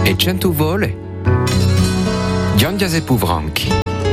e cento vole. Giondias e Puvronchi.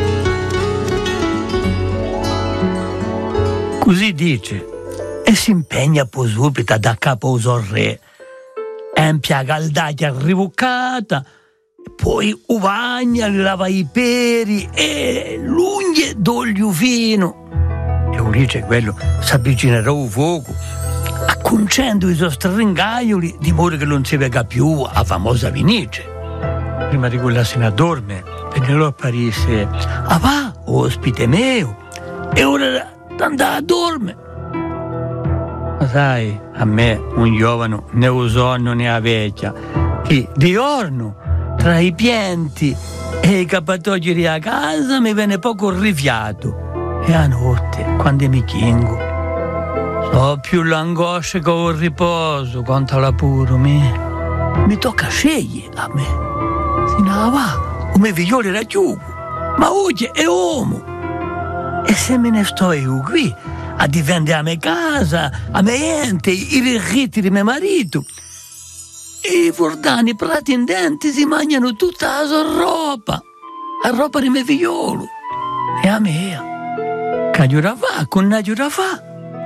Così dice, e si impegna poi subito da capo al re. Empia caldacchia rivuccata, poi uvagna, lava i peri e l'unghie d'olio fino. E Ulisse quello si avvicinerà al fuoco, acconcendo i suoi stringaioli di modo che non si vega più a famosa Vinice. Prima di quella se ne dorme, Penelope disse: "Ah va, ospite mio, e ora andare a dormire." Ma sai, a me un giovane né un sonno né a vecchia, che di giorno tra i pianti e i capatogiri a casa mi viene poco rifiato, e a notte, quando mi chingo, so più l'angoscia che il riposo, quanto la puro mi tocca scegliere a me. Se ne va, o mi figlioli raggiungo, ma oggi è uomo. E se me ne sto io qui a difendere a me casa, a me ente, i requisiti di mio marito, e i fordani pretendenti si mangiano tutta la roba di mio figliolo, e a me, che giura fa, con una giura fa.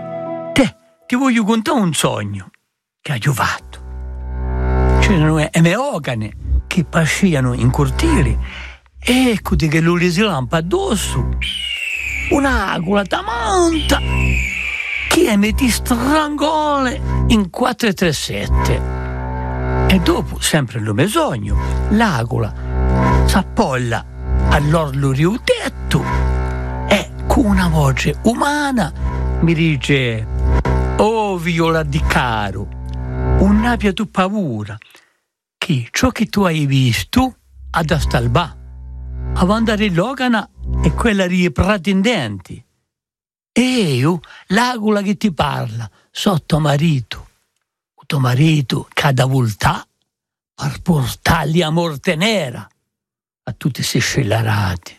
Ti voglio contare un sogno che ho fatto. C'erano le meocane che pasciano in cortile, e eccoti che lui si lampa addosso un'agola tamanta che mi ti strangole in 437. E dopo, sempre il mio sogno, l'agola s'appolla all'orlo di un tetto e con una voce umana mi dice: "Oh viola di caro, non abbia tu paura, che ciò che tu hai visto ad astalbà, avanti di logana è quella di pretendenti. E io, l'agola che ti parla, sotto marito, tuo marito che ha da voltà per portargli a morte nera a tutti questi scellerati.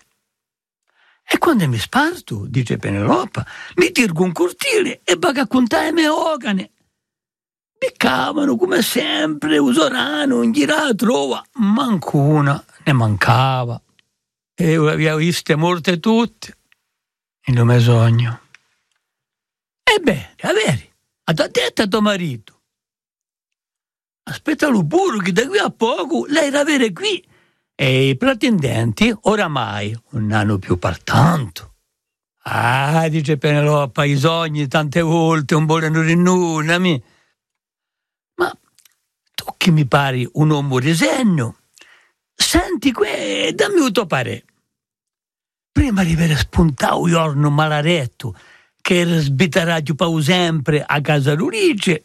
E quando mi sparto, dice Penelope, mi tirgo un cortile e vado a contare le mie ogane. Piccavano come sempre, usorano, in gira trova, manco una ne mancava. E io avevo viste morte tutte in un mio sogno. Ebbene, averi, ha detto a tuo marito: aspettalo pure che da qui a poco lei era avere qui. E i pretendenti oramai non hanno più partanto. Ah, dice Penelope, i sogni tante volte non vogliono rinnunami. Ma tu che mi pari un uomo di segno, senti e dammi un tuo parere. Prima di aver spuntato un giorno malaretto che era sbitaraggio pau sempre a casa Lurice,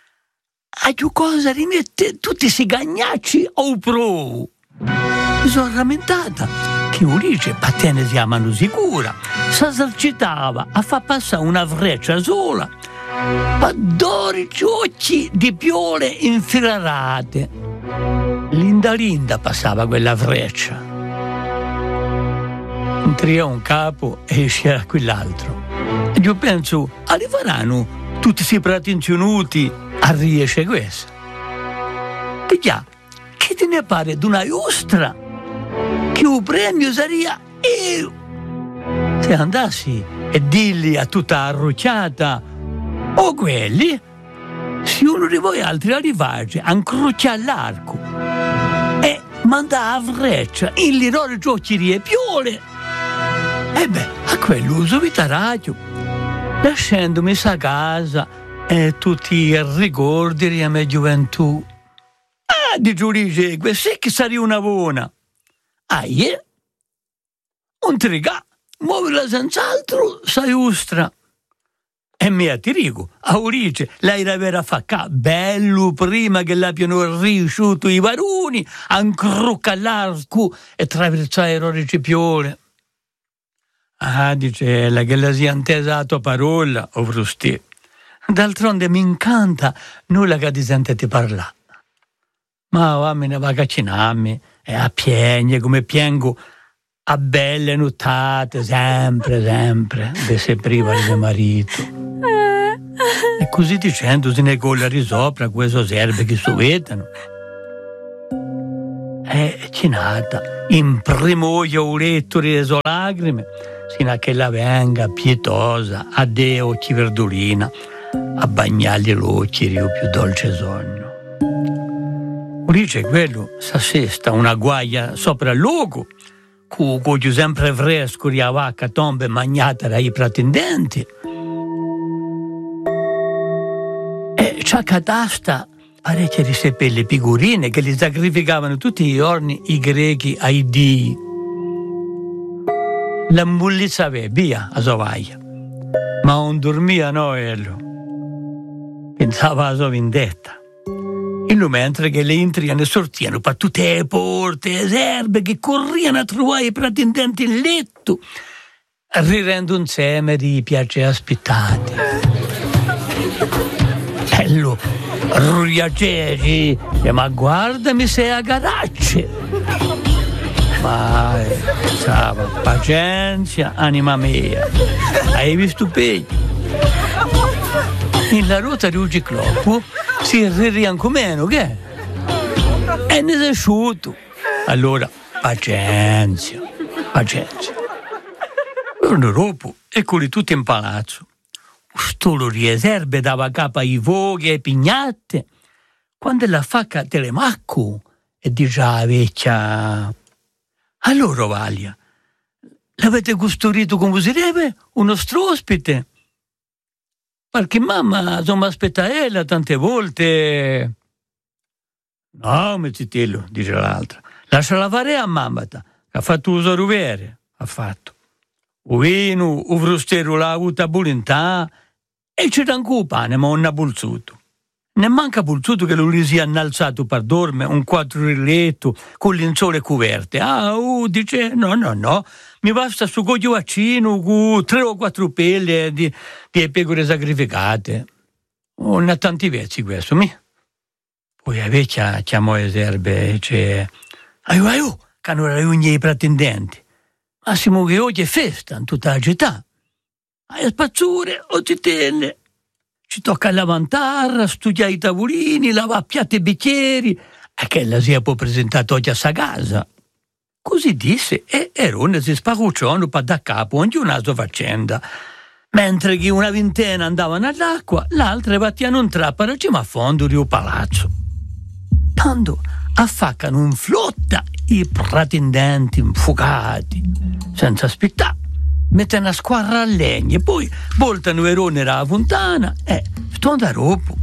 a giù cosa rimette tutti si gagnacci o provo. Mi sono rammentata che Ulisse, pattene si chiamano sicura, si esercitava a far passare una freccia sola per 12 occhi di piole infilarate. Linda passava quella freccia. Entria un capo e esce quell'altro. E io penso, arriveranno tutti questi pretensionuti a riesce questa. E già, che te ne pare d'una giostra che il premio sarebbe io? Se andassi e dilli a tutta arrucciata: o quelli, se uno di voi altri arrivasse a incrociare l'arco e mandare a freccia in lirore giochi e piole, e beh, a quello uso vitaraggio, lasciandomi sa casa e tutti i ricordi della mia gioventù. Ah, di giudice, sì che sarebbe una buona. Aie, un trigà, muovila senz'altro, sai ustra. E mia ti dico, a Ulisse lei era vera facca bello prima che l'abbiano riuscito i varoni a incrocca l'arco e attraversare le recipione. Ah, dice ella, che la sia intesa la tua parola, o frustì. D'altronde mi incanta nulla che ti sente ti parlare. Ma me ne va a caccinarmi e a piagne come piango a belle nottate, sempre, di se priva di mio marito. E così dicendo se ne colla risopra questo serve che suvetano. è cinata, in primo io letto le sue lacrime, sino a che la venga pietosa, a de occhi verdolina, a bagnargli l'occhi il più dolce sogno. Dice quello s'assesta una guaia sopra il luogo, cuoio sempre fresco di vacca tombe magnata dai pretendenti. E c'ha catasta parecchie di seppelle figurine che li sacrificavano tutti i giorni i grechi ai dii. La mullizza via a Sovaia, ma non dormia Noello. Pensava a sua vendetta. E lui mentre che le intriane sortiano per tutte le porte, le serve che corriano a trovare i pretendenti in letto, rirendo insieme di piaceri aspettati. E lui riagegi, ma guardami se a garacce. Ma pensava, pazienza, anima mia, hai visto peggio? In la ruota di un ciclopo si rianco meno, che? E ne è asciutto. Allora, pazienza. Giorno dopo, eccoli tutti in palazzo. Stolo di eserbe dava capo ai voghi e ai pignatte, quando la facca Telemacco e dice a vecchia: allora, Valia, l'avete costruito come si deve? Un nostro ospite? Perché mamma, insomma, aspetta ella tante volte. No, mezzitello, dice l'altra. Lasciala fare a mamma, che ha fatto uso ruvere. Ha fatto. O vino, o frustero l'ha avuta volontà e c'è anche un pane, ma non ha pulsuto. Ne manca pulsuto che lui sia innalzato per dormire un quattro in letto con lenzuola coperte. Dice, no, mi basta su coglio vaccino con 3 o 4 pelle di pecore sacrificate. Non ha tanti vezzi questo, mi. Poi a vecchia chiamò le serve e dice, aiu, che hanno riunito i pretendenti. Massimo che oggi è festa in tutta la città. Hai spazzure o zitelle. Ci tocca lavantare, studiare i tavolini, lavare piatti e bicchieri, e che la sia poi presentata oggi a sa casa. Così disse, e Erone si spagucciò per da capo ognuno la sua faccenda. Mentre che una vintena andavano all'acqua, l'altra battiano un trapparo cima a fondo di un palazzo. Tanto affaccano in flotta i pretendenti infugati, senza aspettare. Mettono a squarra a legna e poi voltano Erone la fontana e stonda dopo.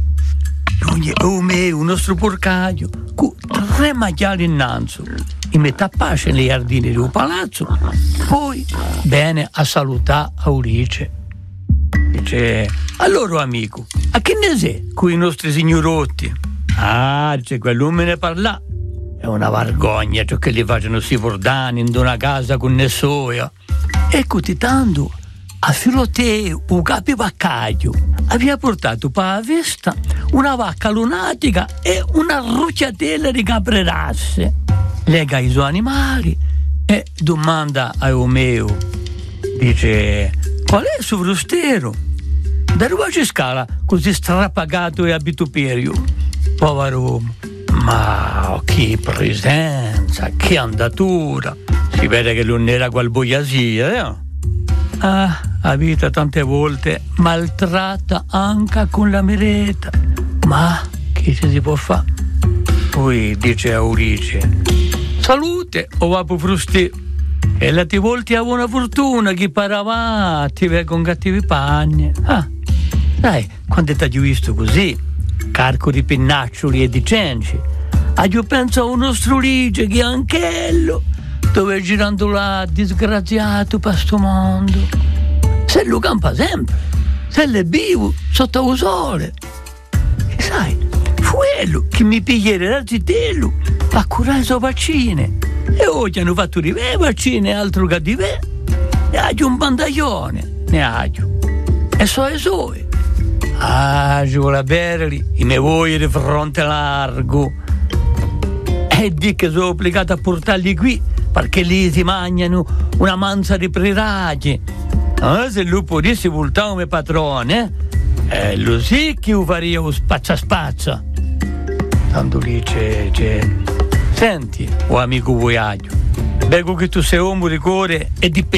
Un nostro porcaio con 3 maiali innanzi e mette a pace nei giardini del palazzo, poi bene a salutare Aurice. Dice, allora amico, a che ne sei con i nostri signorotti? Dice, quello me ne parla. È una vergogna ciò che li facciano si vordani in una casa con nessuno. Eccoti tanto, a Filoteo, un capivaccaio, aveva portato per la festa una vacca lunatica e una rucciatella di capre rasse. Lega i suoi animali e domanda a Omeo. Dice, qual è il suo frustero? Da dove ci scala così strapagato e abituperio? Povero uomo. Ma che presenza, che andatura. Si vede che non era qual boiasia, la vita tante volte maltratta anche con la mereta. Ma che si può fare? Poi dice Aurice, salute o va per frusti. E la ti volti a buona fortuna che paravati con cattivi panni. Dai, quando ti ho visto così, carco di pennaccioli e di cenci, io penso a un nostro Lice che è anch'ello, dove girando là disgraziato per sto mondo. Se lo campa sempre, se le vivo sotto il sole. E sai, fu quello che mi pigliere da zitello a curare le vaccine. E oggi hanno fatto di me vaccine altro che di me. Ne hagio un bandaglione, ne hagio. E so. Ci vuole berli, i miei voi di fronte largo. E di che sono obbligato a portarli qui, perché lì si mangiano una manza di preraggi. Se lui potesse voltare come padrone, lo sì che io faria un spazza. Tanto lì c'è. Senti, o amico voyaggio. Vedo che tu sei uomo di cuore e di